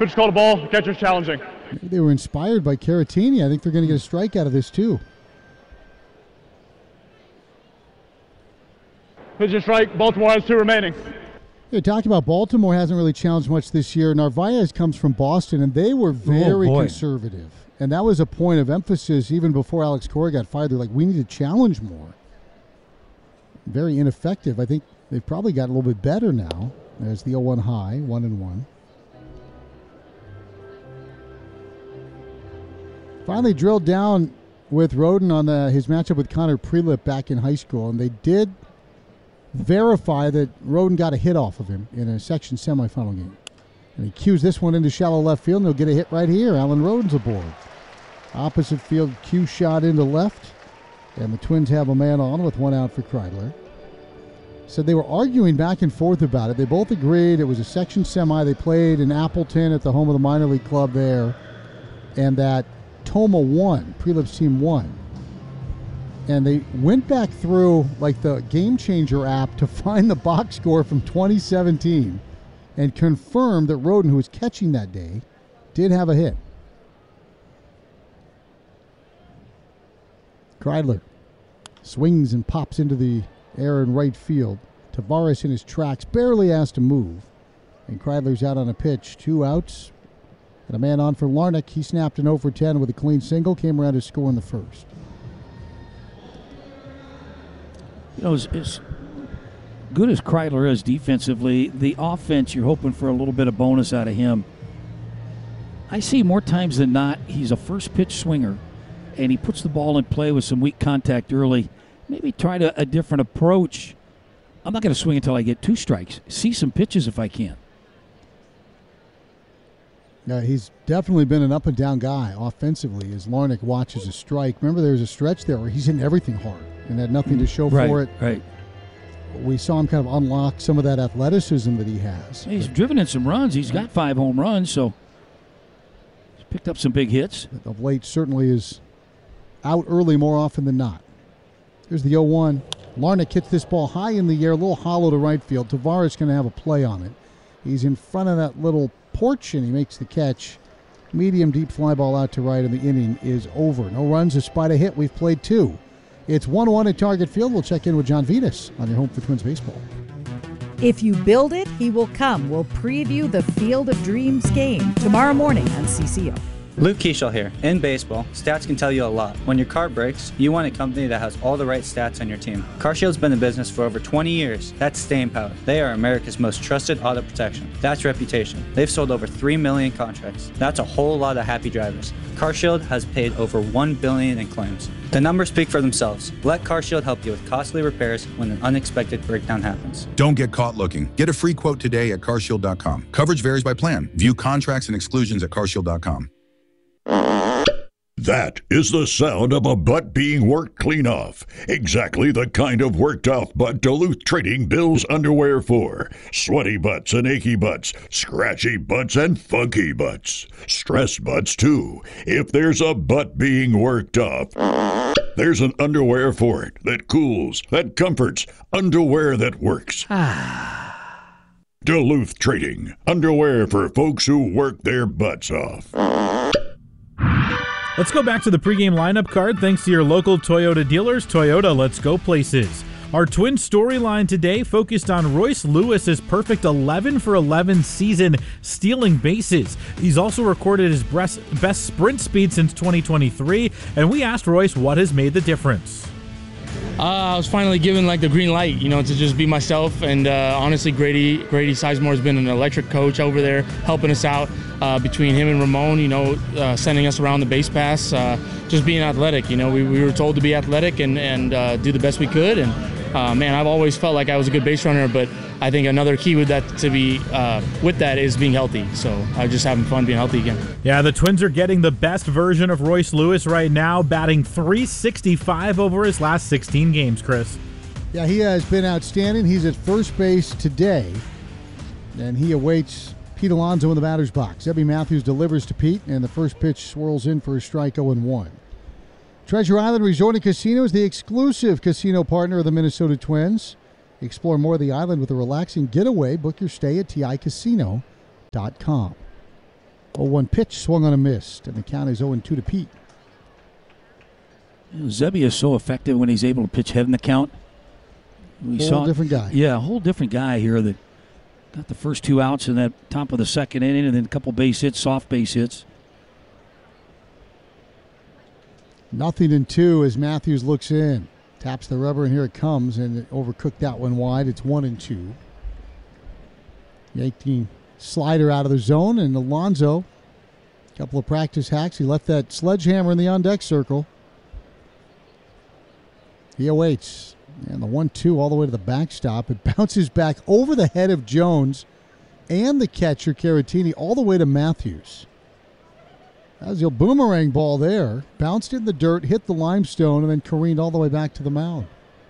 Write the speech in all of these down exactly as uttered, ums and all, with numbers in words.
Pitch called a ball. Catcher's challenging. Maybe they were inspired by Caratini. I think they're going to get a strike out of this, too. Pitch and strike. Baltimore has two remaining. Yeah, talking about Baltimore hasn't really challenged much this year. Narvaez comes from Boston, and they were very oh, conservative. And that was a point of emphasis even before Alex Cora got fired. They're like, we need to challenge more. Very ineffective. I think they've probably got a little bit better now. There's the oh one high, one and one. Finally drilled down with Roden on the, his matchup with Connor Prelip back in high school, and they did verify that Roden got a hit off of him in a section semifinal game. And he cues this one into shallow left field, and he'll get a hit right here. Alan Roden's aboard. Opposite field cue shot into left, and the Twins have a man on with one out for Kreidler. So they were arguing back and forth about it. They both agreed it was a section semi. They played in Appleton at the home of the minor league club there, and that Toma won, Prelip's team won. And they went back through like the Game Changer app to find the box score from twenty seventeen and confirmed that Roden, who was catching that day, did have a hit. Kreidler swings and pops into the air in right field. Tavares in his tracks, barely asked to move. And Kreidler's out on a pitch. Two outs. And a man on for Larnach. He snapped an oh for ten with a clean single. Came around to score in the first. You know, as, as good as Kreidler is defensively, the offense, you're hoping for a little bit of bonus out of him. I see more times than not, he's a first pitch swinger, and he puts the ball in play with some weak contact early. Maybe try to, a different approach. I'm not going to swing until I get two strikes. See some pitches if I can. Yeah, he's definitely been an up-and-down guy offensively as Larnach watches a strike. Remember, there was a stretch there where he's hitting everything hard and had nothing to show right, for it. Right. We saw him kind of unlock some of that athleticism that he has. He's but, driven in some runs. He's got five home runs, so he's picked up some big hits. Of late, certainly is out early more often than not. Here's the oh one. Larnach hits this ball high in the air, a little hollow to right field. Tavares going to have a play on it. He's in front of that little porch, and he makes the catch. Medium deep fly ball out to right, and the inning is over. No runs despite a hit. We've played two. It's one one at Target Field. We'll check in with John Vitas on your home for Twins baseball. If you build it, he will come. We'll preview the Field of Dreams game tomorrow morning on C C O. Luke Keishel here. In baseball, stats can tell you a lot. When your car breaks, you want a company that has all the right stats on your team. CarShield's been in business for over twenty years. That's staying power. They are America's most trusted auto protection. That's reputation. They've sold over three million contracts. That's a whole lot of happy drivers. CarShield has paid over one billion dollars in claims. The numbers speak for themselves. Let CarShield help you with costly repairs when an unexpected breakdown happens. Don't get caught looking. Get a free quote today at car shield dot com. Coverage varies by plan. View contracts and exclusions at car shield dot com. That is the sound of a butt being worked clean off. Exactly the kind of worked off butt Duluth Trading builds underwear for. Sweaty butts and achy butts, scratchy butts and funky butts. Stress butts too. If there's a butt being worked off, there's an underwear for it that cools, that comforts, underwear that works. Duluth Trading, underwear for folks who work their butts off. Let's go back to the pregame lineup card thanks to your local Toyota dealers. Toyota, let's go places. Our twin storyline today focused on Royce Lewis's perfect eleven for eleven season stealing bases. He's also recorded his best sprint speed since twenty twenty-three, and we asked Royce what has made the difference. Uh, I was finally given like the green light, you know, to just be myself. And uh, honestly, Grady Grady Sizemore has been an electric coach over there, helping us out uh, between him and Ramon, you know, uh, sending us around the base pass, uh, just being athletic. You know, we, we were told to be athletic and, and uh, do the best we could. And, uh, man, I've always felt like I was a good base runner, but I think another key with that to be uh, with that is being healthy. So I'm just having fun being healthy again. Yeah, the Twins are getting the best version of Royce Lewis right now, batting three sixty-five over his last sixteen games, Chris. Yeah, he has been outstanding. He's at first base today, and he awaits Pete Alonso in the batter's box. Zebby Matthews delivers to Pete, and the first pitch swirls in for a strike, oh and one. Treasure Island Resort and Casino is the exclusive casino partner of the Minnesota Twins. Explore more of the island with a relaxing getaway. Book your stay at T I casino dot com. oh one pitch swung on a miss, and the count is oh two to Pete. Zebby is so effective when he's able to pitch head in the count. We whole saw different guy. Yeah, a whole different guy here that got the first two outs in that top of the second inning, and then a couple base hits, soft base hits. Nothing in two as Matthews looks in. Taps the rubber, and here it comes, and it overcooked that one wide. It's one and two. Yanking slider out of the zone, and Alonso, a couple of practice hacks. He left that sledgehammer in the on-deck circle. He awaits. And the one two all the way to the backstop. It bounces back over the head of Jones and the catcher, Caratini, all the way to Matthews. That was a boomerang ball there. Bounced in the dirt, hit the limestone, and then careened all the way back to the mound.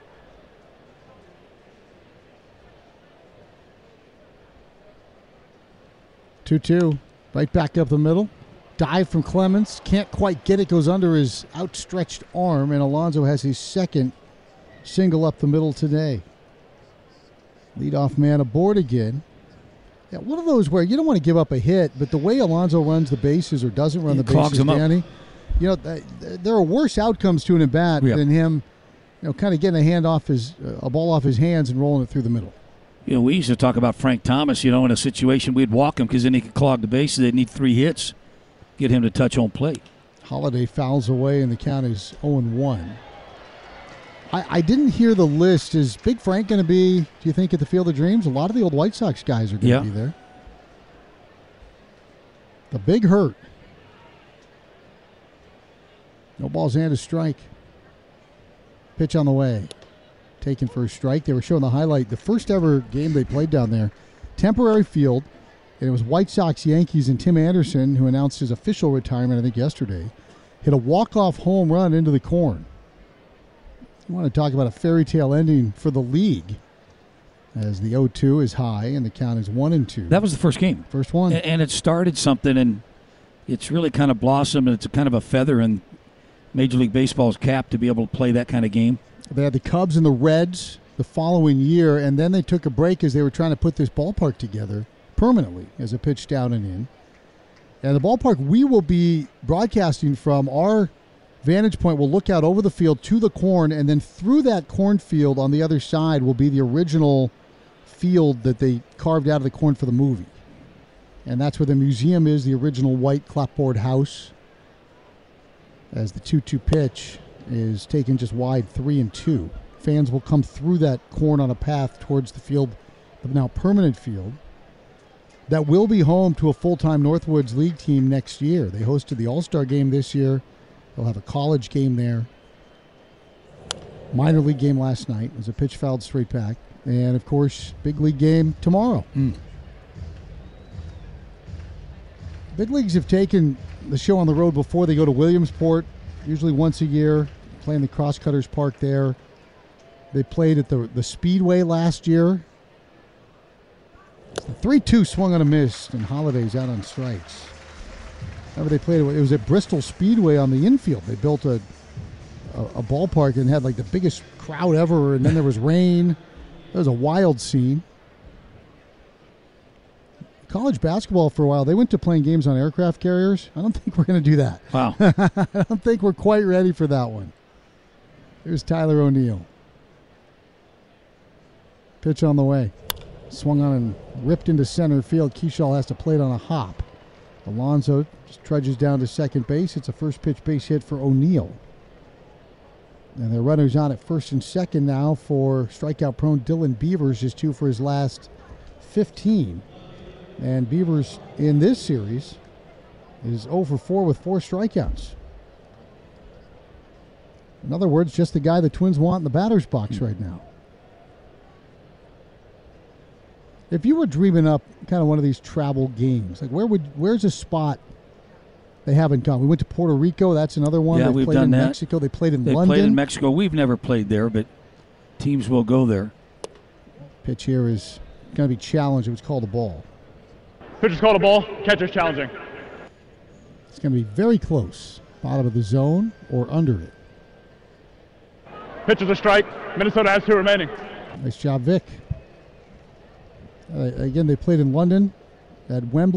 two two. Right back up the middle. Dive from Clemens. Can't quite get it. Goes under his outstretched arm, and Alonso has his second single up the middle today. Leadoff man aboard again. Yeah, one of those where you don't want to give up a hit, but the way Alonso runs the bases or doesn't run He the clogs bases, him up. Danny, you know, th- th- there are worse outcomes to an at bat Yep. than him, you know, kind of getting a hand off his uh, a ball off his hands and rolling it through the middle. You know, we used to talk about Frank Thomas, you know, in a situation we'd walk him because then he could clog the bases. They'd need three hits, get him to touch home plate. Holiday fouls away, and the count is oh one. I, I didn't hear the list. Is Big Frank going to be, do you think, at the Field of Dreams? A lot of the old White Sox guys are going to Yeah. be there. The big hurt. No balls and a strike. Pitch on the way. Taken for a strike. They were showing the highlight. The first ever game they played down there. Temporary field. And it was White Sox, Yankees, and Tim Anderson, who announced his official retirement, I think, yesterday. Hit a walk-off home run into the corn. You want to talk about a fairy tale ending for the league, as the oh two is high and the count is one and two. That was the first game. First one. A- And it started something, and it's really kind of blossomed, and it's a kind of a feather in Major League Baseball's cap to be able to play that kind of game. They had the Cubs and the Reds the following year, and then they took a break as they were trying to put this ballpark together permanently as a pitch down and in. And the ballpark we will be broadcasting from, our vantage point will look out over the field to the corn, and then through that cornfield on the other side will be the original field that they carved out of the corn for the movie. And that's where the museum is, the original white clapboard house, as the two two pitch is taken just wide three and two. Fans will come through that corn on a path towards the field, the now permanent field, that will be home to a full-time Northwoods League team next year. They hosted the All-Star game this year. They'll have a college game there. Minor league game last night. It was a pitch fouled straight back. And, of course, big league game tomorrow. Mm. Big leagues have taken the show on the road before. They go to Williamsport, usually once a year, playing the Crosscutters Park there. They played at the, the Speedway last year. The three two swung on a miss, and Holiday's out on strikes. Remember they played, it was at Bristol Speedway on the infield. They built a, a, a ballpark and had like the biggest crowd ever, and then there was rain. It was a wild scene. College basketball for a while, they went to playing games on aircraft carriers. I don't think we're going to do that. Wow. I don't think we're quite ready for that one. Here's Tyler O'Neill. Pitch on the way. Swung on and ripped into center field. Keyshaw has to play it on a hop. Alonso just trudges down to second base. It's a first pitch base hit for O'Neill. And the runners on at first and second now for strikeout-prone Dylan Beavers, just two for his last fifteen. And Beavers in this series is oh for four with four strikeouts. In other words, just the guy the Twins want in the batter's box right now. If you were dreaming up kind of one of these travel games, like where would where's a spot they haven't gone? We went to Puerto Rico. That's another one. Yeah, they we've played done in that. Mexico. They played in They London. played in Mexico. We've never played there, but teams will go there. Pitch here is going to be challenged. It was called a ball. Pitcher's called a ball. Catcher's challenging. It's going to be very close. Bottom of the zone or under it. Pitcher's a strike. Minnesota has two remaining. Nice job, Vic. Uh, again, they played in London at Wembley.